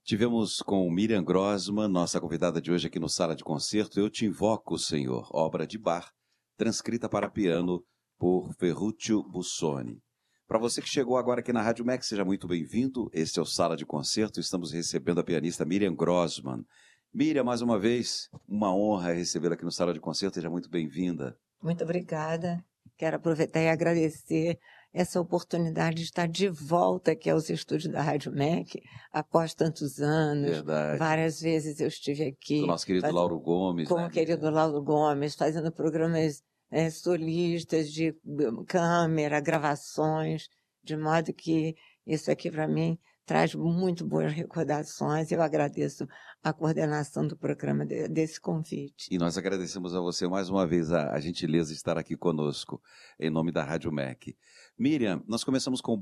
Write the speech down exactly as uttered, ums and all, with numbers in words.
Tivemos com Miriam Grossman, nossa convidada de hoje aqui no Sala de Concerto, Eu Te Invoco, Senhor, obra de Bach, transcrita para piano por Ferruccio Busoni. Para você que chegou agora aqui na Rádio M E C, seja muito bem-vindo. Este é o Sala de Concerto, estamos recebendo a pianista Miriam Grossman. Miriam, mais uma vez, uma honra recebê-la aqui no Sala de Concerto, seja muito bem-vinda. Muito obrigada. Quero aproveitar e agradecer essa oportunidade de estar de volta aqui aos estúdios da Rádio M E C, após tantos anos. Verdade. Várias vezes eu estive aqui. Do nosso querido fazendo, Lauro Gomes. Com né? o querido Lauro Gomes, fazendo programas é, solistas de câmera, gravações, de modo que isso aqui para mim traz muito boas recordações. Eu agradeço a coordenação do programa, de, desse convite. E nós agradecemos a você mais uma vez a, a gentileza de estar aqui conosco, em nome da Rádio M E C. Miriam, nós começamos com